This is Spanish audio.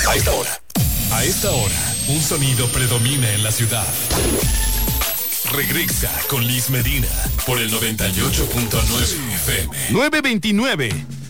A esta hora, un sonido predomina en la ciudad. Regresa con Liz Medina por el 98.9 FM. 929.